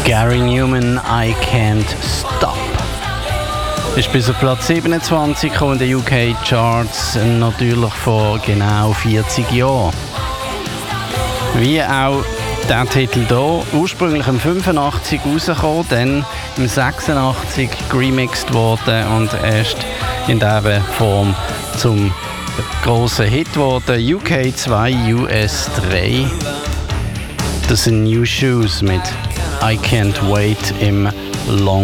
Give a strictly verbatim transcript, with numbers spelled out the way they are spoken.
Gary Numan, I Can't Stop. Ist bis auf Platz siebenundzwanzig in den U K Charts, natürlich vor genau vierzig Jahren. Wie auch der Titel hier, ursprünglich im fünfundachtzig rausgekommen, dann im sechsundachtzig geremixed worden und erst in dieser Form zum grossen Hit geworden. U K zwei, U S drei. Das sind New Shoes mit I Can't Wait im Long